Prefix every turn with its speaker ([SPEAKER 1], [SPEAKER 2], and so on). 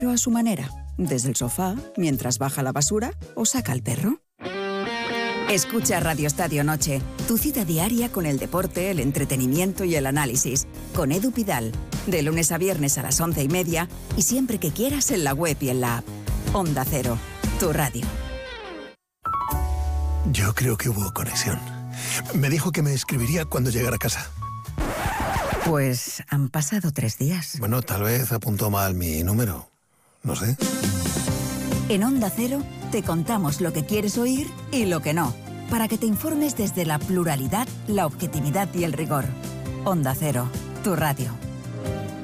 [SPEAKER 1] pero a su manera, desde el sofá, mientras baja la basura o saca al perro. Escucha Radio Estadio Noche, tu cita diaria con el deporte, el entretenimiento y el análisis, con Edu Pidal, de lunes a viernes a las 11:30 y siempre que quieras en la web y en la app. Onda Cero, tu radio.
[SPEAKER 2] Yo creo que hubo conexión. Me dijo que me escribiría cuando llegara a casa.
[SPEAKER 1] Pues han pasado 3 días.
[SPEAKER 2] Bueno, tal vez apuntó mal mi número. No sé.
[SPEAKER 1] En Onda Cero te contamos lo que quieres oír y lo que no, para que te informes desde la pluralidad, la objetividad y el rigor. Onda Cero, tu radio.